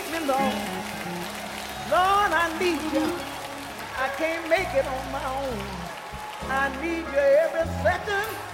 me, Lord. Lord, I need you. I can't make it on my own. I need you every second